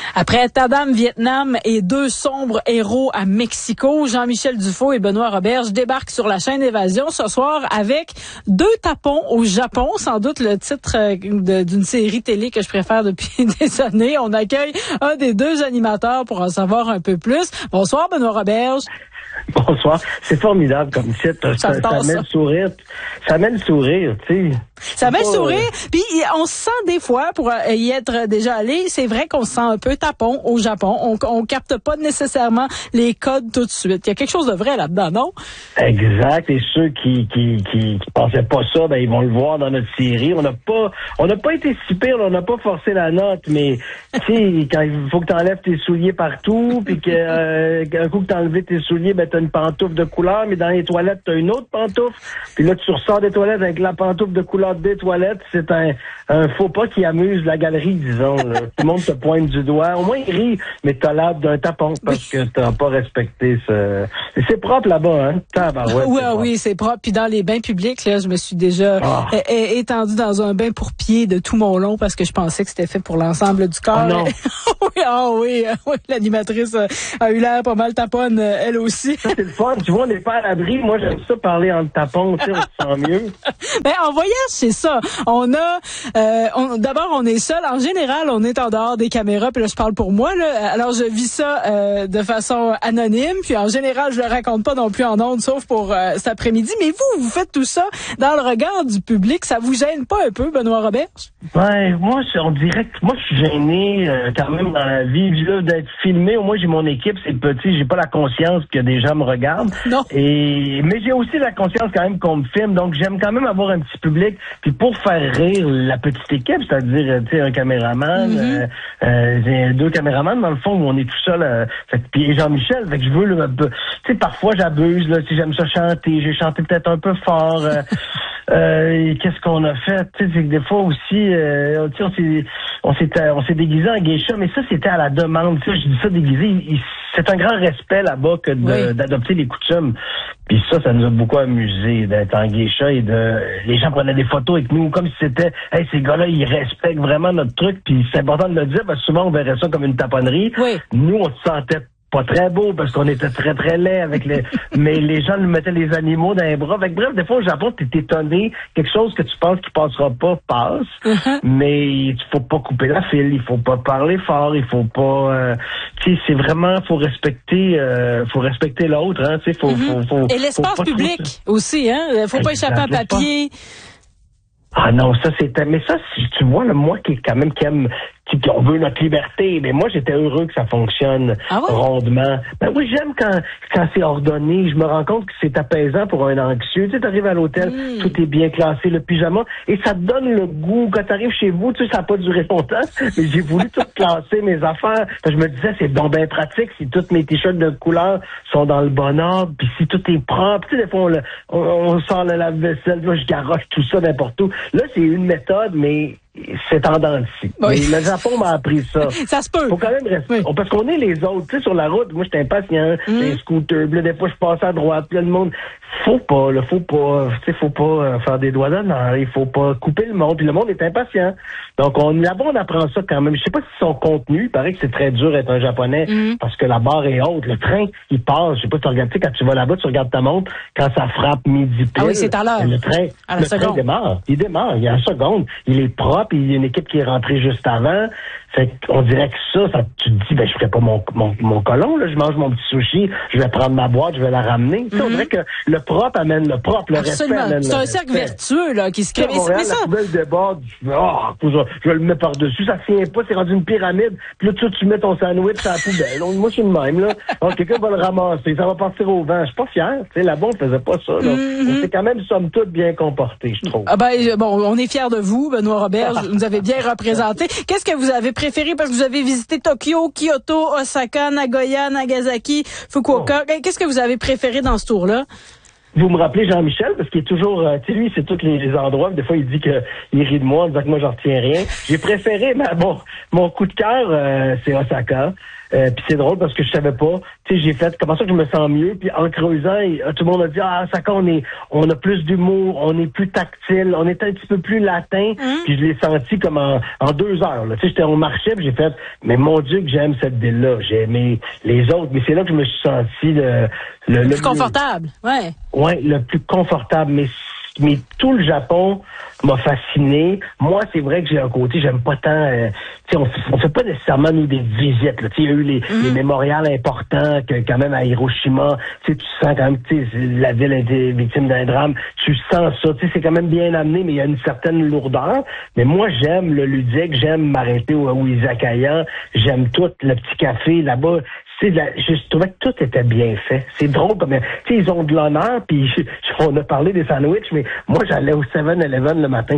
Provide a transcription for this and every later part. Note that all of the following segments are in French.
Après Tadam, Vietnam et 2 sombres héros à Mexico, Jean-Michel Dufault et Benoît Roberge débarquent sur la chaîne Évasion ce soir avec 2 tapons au Japon, sans doute le titre d'une série télé que je préfère depuis des années. On accueille un des 2 animateurs pour en savoir un peu plus. Bonsoir Benoît Roberge. Bonsoir. C'est formidable comme titre. Ça met le sourire. Ça met le sourire, tu sais. Ça met le sourire. Puis on se sent des fois, pour y être déjà allé, c'est vrai qu'on se sent un peu tapon au Japon. On capte pas nécessairement les codes tout de suite. Il y a quelque chose de vrai là-dedans, non? Exact. Et ceux qui pensaient pas ça, ben ils vont le voir dans notre série. On n'a pas été si pire, on n'a pas forcé la note, mais tu sais, quand il faut que tu enlèves tes souliers partout, puis qu'un coup que tu as enlevé tes souliers, ben t'as une pantoufle de couleur, mais dans les toilettes, t'as une autre pantoufle. Puis là, tu ressors des toilettes avec la pantoufle de couleur des toilettes. C'est un faux pas qui amuse la galerie, disons. Là. Tout le monde te pointe du doigt. Au moins, il rit, mais t'as l'air d'un tapon parce que t'as pas respecté ce... C'est propre là-bas, hein? Oui, c'est propre. Puis dans les bains publics, là, je me suis déjà étendue dans un bain pour pieds de tout mon long parce que je pensais que c'était fait pour l'ensemble du corps. Oui, l'animatrice a eu l'air pas mal taponne, elle aussi. Ça, c'est le fun. Tu vois, on n'est pas à l'abri. Moi, j'aime ça parler en tapon, tu sais, on se sent mieux. Ben, en voyage, c'est ça. D'abord, on est seul. En général, on est en dehors des caméras. Puis là, je parle pour moi, là. Alors, je vis ça de façon anonyme. Puis en général, je le raconte pas non plus en ondes, sauf pour cet après-midi. Mais vous faites tout ça dans le regard du public. Ça vous gêne pas un peu, Benoît Roberge? Ouais, on dirait que moi, je suis gêné quand même dans la vie. Là, d'être filmé, au moins, j'ai mon équipe, c'est petit. J'ai pas la conscience que des gens me regardent. Non. Mais j'ai aussi la conscience quand même qu'on me filme. Donc, j'aime quand même avoir un petit public. Puis pour faire rire la petite équipe, c'est-à-dire, tu sais, un caméraman, 2 caméramans, dans le fond, où on est tout seul. Puis Jean-Michel, fait que je veux, tu sais, parfois, j'abuse, là, si j'aime ça chanter. J'ai chanté peut-être un peu fort. Qu'est-ce qu'on a fait? Tu sais, c'est que des fois aussi, on s'est déguisé en geisha, mais ça, c'était à la demande. Tu sais, je dis ça déguisé. C'est un grand respect là-bas que d'adopter les coutumes. Puis ça nous a beaucoup amusé d'être en geisha et les gens prenaient des photos avec nous comme si c'était, hey, ces gars-là, ils respectent vraiment notre truc. Puis c'est important de le dire parce que souvent on verrait ça comme une taponnerie. Oui. Nous, on se sentait pas très beau parce qu'on était très très laid avec mais les gens nous mettaient les animaux dans les bras. Fait que, bref, des fois au Japon, t'es étonné, quelque chose que tu penses qui passera pas passe, mais il faut pas couper la file, il faut pas parler fort, il faut pas tu sais, c'est vraiment faut respecter l'autre, hein, tu sais, faut et l'espace public aussi, hein, faut pas échapper à papier. Ah non, ça c'était, mais ça, tu vois, là, moi qui aime, on veut notre liberté, mais moi j'étais heureux que ça fonctionne rondement. Ben oui, j'aime quand c'est ordonné, je me rends compte que c'est apaisant pour un anxieux. Tu sais, t'arrives à l'hôtel, tout est bien classé, le pyjama, et ça te donne le goût. Quand t'arrives chez vous, tu sais, ça n'a pas duré longtemps, mais j'ai voulu tout classer mes affaires. Je me disais, c'est donc bien pratique si tous mes t-shirts de couleur sont dans le bon ordre, puis si tout est propre. Tu sais, des fois, on sort le lave-vaisselle, là, je garoche tout ça n'importe où. Là, c'est une méthode, mais c'est tendance ici. Oui. Le Japon m'a appris ça. Ça se peut. Faut quand même rester. Parce qu'on est les autres. Tu sais, sur la route, moi, j'étais impatient. J'ai un scooter. Puis là, des fois, je passe à droite. Puis là, le monde, faut pas faire des doigts d'honneur. Il faut pas couper le monde. Puis le monde est impatient. Donc, là-bas, on apprend ça quand même. Je sais pas si son contenu, il paraît que c'est très dur d'être un Japonais parce que la barre est haute. Le train, il passe. Je sais pas si tu regardes, tu sais, quand tu vas là-bas, tu regardes ta montre. Quand ça frappe midi pile. Ah oui, c'est à l'heure. Le train démarre. Il démarre. Il y a une seconde. Il est propre. Puis il y a une équipe qui est rentrée juste avant. Fait qu'on dirait que ça, tu te dis, ben, je ferai pas mon colon, là. Je mange mon petit sushi, je vais prendre ma boîte, je vais la ramener. Tu sais, on dirait que le propre amène le propre, le respect amène c'est un cercle vertueux, là, qui se crée. Mais ça, la poubelle déborde, je vais le mettre par-dessus, ça tient pas, c'est rendu une pyramide. Puis là, tu mets ton sandwich à la poubelle. Moi, je suis le même, là. Alors, quelqu'un va le ramasser, ça va partir au vent. Je suis pas fier. Tu sais, là-bas, on faisait pas ça, là. On s'est quand même, somme toute, bien comporté, je trouve. Ah ben, bon, on est fiers de vous, Benoît Roberge. Vous nous avez bien représenté. Qu'est-ce que vous avez préféré? Parce que vous avez visité Tokyo, Kyoto, Osaka, Nagoya, Nagasaki, Fukuoka. Qu'est-ce que vous avez préféré dans ce tour-là? Vous me rappelez Jean-Michel, parce qu'il est toujours, tu sais, lui, c'est tous les endroits. Des fois, il dit qu'il rit de moi en disant que moi, j'en retiens rien. J'ai préféré, mon coup de cœur, c'est Osaka. Puis c'est drôle parce que je savais pas. Tu sais, j'ai fait comment ça que je me sens mieux. Puis en creusant, tout le monde a dit Saka, on a plus d'humour, on est plus tactile, on est un petit peu plus latin. Puis je l'ai senti comme en 2 heures. Tu sais, j'étais au marché, puis j'ai fait mais mon Dieu que j'aime cette ville-là. J'ai aimé les autres, mais c'est là que je me suis senti le plus confortable. Ouais. Ouais, le plus confortable. Mais tout le Japon m'a fasciné. Moi, c'est vrai que j'ai un côté, j'aime pas tant... tu sais, on fait pas nécessairement, nous, des visites. Il y a eu les mémorials importants, que quand même, à Hiroshima, tu sais, tu sens quand même, tu sais, la ville a été victime d'un drame. Tu sens ça, tu sais, c'est quand même bien amené, mais il y a une certaine lourdeur. Mais moi, j'aime le ludique, j'aime m'arrêter au Izakaya, j'aime tout, le petit café là-bas. Je trouvais que tout était bien fait. C'est drôle comme, tu sais, ils ont de l'honneur, puis on a parlé des sandwichs, mais moi, j'allais au 7-Eleven le matin.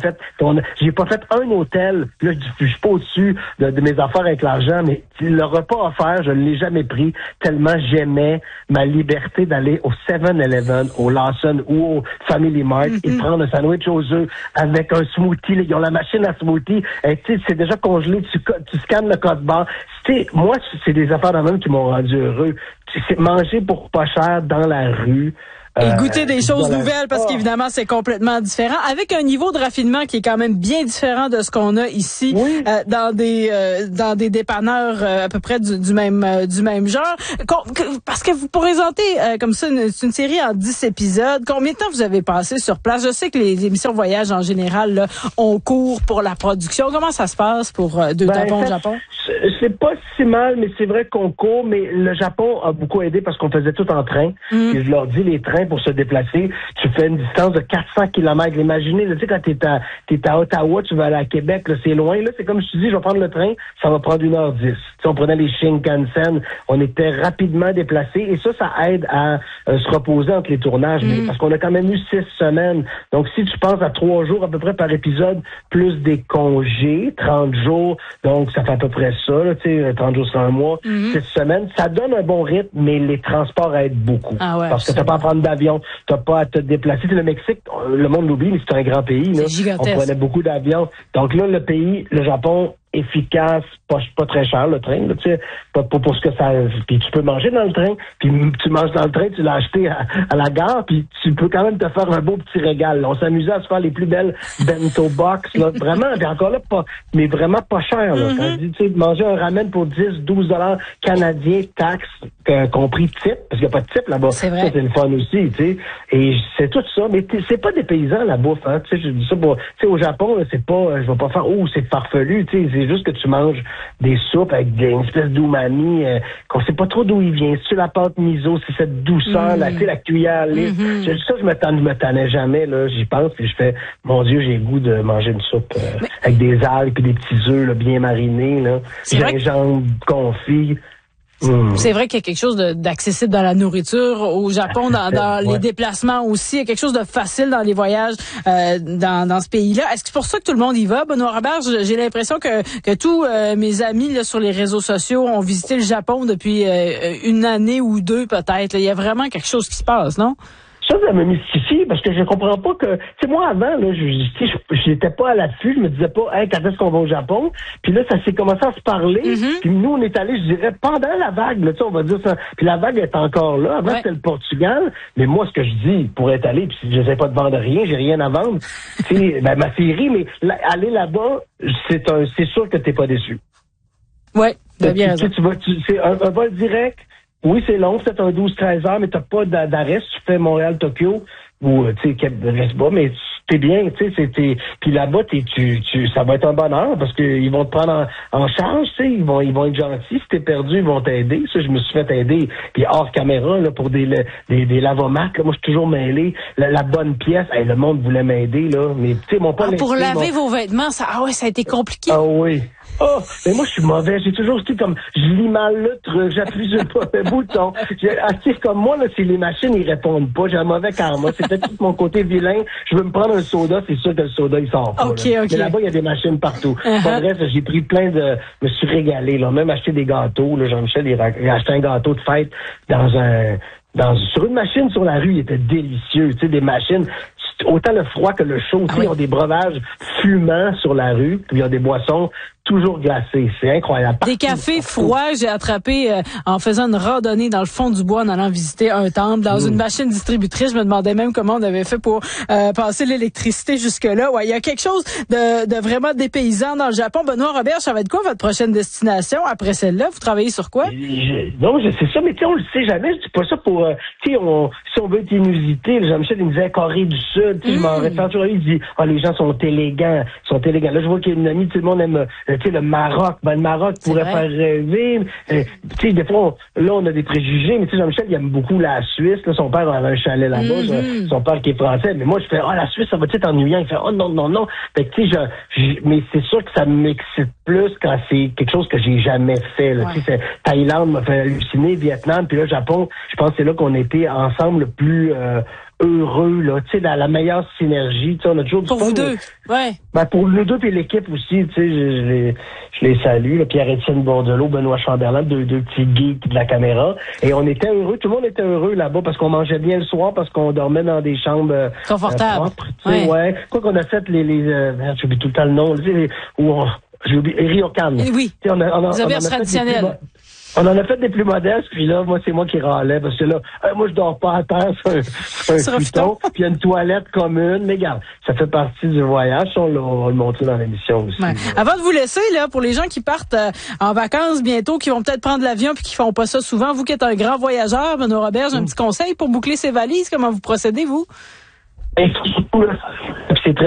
J'ai pas fait un hôtel. Là, je suis pas au-dessus de mes affaires avec l'argent, mais le repas offert, je ne l'ai jamais pris tellement j'aimais ma liberté d'aller au 7-Eleven, au Lawson ou au Family Mart et prendre un sandwich aux œufs avec un smoothie. Là, ils ont la machine à smoothie. Et tu sais, c'est déjà congelé. Tu scannes le code barre. Moi, c'est des affaires de même qui m'ont rendu heureux. C'est manger pour pas cher dans la rue. Et goûter des choses nouvelles parce qu'évidemment c'est complètement différent avec un niveau de raffinement qui est quand même bien différent de ce qu'on a ici dans des dépanneurs à peu près du même genre. Parce que vous présentez comme ça une série en 10 épisodes. Combien de temps vous avez passé sur place? Je sais que les émissions voyage en général là, ont cours pour la production. Comment ça se passe pour Deux Tapons au Japon? C'est pas si mal, mais c'est vrai qu'on court, mais le Japon a beaucoup aidé parce qu'on faisait tout en train. Et je leur dis, les trains pour se déplacer, tu fais une distance de 400 km. Imaginez, tu sais, quand t'es à Ottawa, tu vas aller à Québec, là, c'est loin, là, c'est comme je te dis, je vais prendre le train, ça va prendre 1h10. Tu sais, on prenait les Shinkansen, on était rapidement déplacés, et ça aide à se reposer entre les tournages, mais parce qu'on a quand même eu 6 semaines. Donc, si tu penses à 3 jours à peu près par épisode, plus des congés, 30 jours, donc ça fait à peu près ça, là, tu sais, 30 jours sur un mois, 6 semaines, ça donne un bon rythme, mais les transports aident beaucoup. Ah ouais, parce que t'as pas à prendre d'avion, t'as pas à te déplacer. Tu sais, le Mexique, le monde l'oublie, mais c'est un grand pays, là. On prenait beaucoup d'avions. Donc là, le Japon, efficace, pas très cher le train, là, tu sais, pas pour ce que ça. Puis tu peux manger dans le train, puis tu manges dans le train, tu l'as acheté à la gare, puis tu peux quand même te faire un beau petit régal. Là. On s'amusait à se faire les plus belles bento box, là, vraiment, puis encore là, mais vraiment pas cher. Là. Quand tu sais, manger un ramen pour 10-12 $ canadiens, taxes, compris type, parce qu'il n'y a pas de type là-bas. C'est vrai. Ça, c'est le fun aussi, tu sais. Et c'est tout ça, mais c'est pas des paysans la bouffe, hein. Tu sais, je dis ça pour, tu sais, au Japon, là, c'est pas, je vais pas faire, c'est farfelu, tu sais, c'est juste que tu manges des soupes avec une espèce d'umami qu'on sait pas trop d'où il vient. C'est la pâte miso, c'est cette douceur, là, tu sais, la cuillère libre. Ça, je me tannais jamais, là. J'y pense, puis je fais, mon Dieu, j'ai le goût de manger une soupe avec des algues puis des petits œufs là, bien marinés, là. Gingembre confit. C'est vrai qu'il y a quelque chose d'accessible dans la nourriture au Japon, dans les déplacements aussi. Il y a quelque chose de facile dans les voyages dans ce pays-là. Est-ce que c'est pour ça que tout le monde y va, Benoît Robert? J'ai l'impression que tous mes amis là, sur les réseaux sociaux ont visité le Japon depuis une année ou deux peut-être. Il y a vraiment quelque chose qui se passe, non? Ça me mystifie parce que je comprends pas que... Tu sais, moi, avant, là, j'étais pas à l'affût. Je me disais pas, hey, quand est-ce qu'on va au Japon? Puis là, ça s'est commencé à se parler. Puis nous, on est allés, je dirais, pendant la vague, là, tu sais, on va dire ça. Puis la vague est encore là. Avant, c'était le Portugal. Mais moi, ce que je dis, pour être allé, puis je sais pas de vendre rien, j'ai rien à vendre. Tu sais, ma série, mais aller là-bas, c'est sûr que t'es pas déçu. Ouais, t'as bien raison. C'est un vol direct. Oui, c'est long, c'est un 12-13 heures, mais t'as pas d'arrêt si tu fais Montréal-Tokyo ou, tu sais, Reste-Bas, mais t'es bien, tu sais, puis là-bas, ça va être un bonheur parce qu'ils vont te prendre en charge, tu sais, ils vont être gentils. Si t'es perdu, ils vont t'aider. Ça, je me suis fait aider. Puis hors caméra, là, pour des lavomacs, là, moi, je suis toujours mêlé. La bonne pièce, le monde voulait m'aider, là, mais, tu sais, mon pas pour laver vos vêtements, ça a été compliqué. Ah oui. Oh, mais moi, je suis mauvais. J'ai toujours été comme, je lis mal le truc, j'appuie sur le bouton. Comme moi, là, si les machines, ils répondent pas, j'ai un mauvais karma. C'est peut-être tout mon côté vilain. Je veux me prendre un soda, c'est sûr que le soda, il sort pas. Okay. Mais là-bas, il y a des machines partout. Pas vrai, j'ai pris je me suis régalé, là. Même acheté des gâteaux, là. Jean-Michel, il a acheté un gâteau de fête sur une machine sur la rue, il était délicieux. Tu sais, des machines, autant le froid que le chaud. Ils ont des breuvages fumants sur la rue, puis il y a des boissons toujours glacé. C'est incroyable. Des cafés froids, j'ai attrapé en faisant une randonnée dans le fond du bois en allant visiter un temple dans une machine distributrice. Je me demandais même comment on avait fait pour passer l'électricité jusque-là. Ouais, il y a quelque chose de vraiment dépaysant dans le Japon. Benoît Robert, ça va être quoi votre prochaine destination après celle-là? Vous travaillez sur quoi? Non, je sais ça, mais tu sais, on le sait jamais. Je dis pas ça pour, tu sais, si on veut être inusité, Jean-Michel, il me disait Corée du Sud, tu sais, je m'en réfère toujours, il dit, les gens sont élégants. Là, je vois qu'il y a une amie, tout le monde aime, tu sais, le Maroc. Ben, le Maroc pourrait faire rêver. Tu sais, des fois, là, on a des préjugés, mais tu sais, Jean-Michel, il aime beaucoup la Suisse. Là, son père avait un chalet là-bas, son père qui est français. Mais moi, je fais, la Suisse, ça va être ennuyant. Il fait, non. Fait que, tu sais, mais c'est sûr que ça m'excite plus quand c'est quelque chose que j'ai jamais fait, là. Tu sais, Thaïlande m'a fait halluciner, Vietnam, puis là, Japon, je pense que c'est là qu'on était ensemble le plus, heureux, là, tu sais, dans la meilleure synergie, tu sais, on a toujours du pour vous deux, ouais. Ben, pour nous deux et l'équipe aussi, tu sais, je les salue, là, Pierre-Étienne Bordelot, Benoît Chamberlain, deux petits geeks de la caméra, et on était heureux, tout le monde était heureux là-bas parce qu'on mangeait bien le soir, parce qu'on dormait dans des chambres confortables, propres, tu sais, ouais. Quoi qu'on a fait j'oublie tout le temps le nom, tu sais, j'ai oublié, Ryokan. Oui. Vous avez traditionnel. On en a fait des plus modestes, puis là, moi, c'est moi qui râlais, parce que là, moi, je dors pas à terre sur un futon, puis il y a une toilette commune, mais regarde, ça fait partie du voyage, on va le montrer dans l'émission aussi. Ouais. Avant de vous laisser, là, pour les gens qui partent en vacances bientôt, qui vont peut-être prendre l'avion puis qui font pas ça souvent, vous qui êtes un grand voyageur, Benoît Robert, j'ai un petit conseil pour boucler ses valises, comment vous procédez, vous? C'est très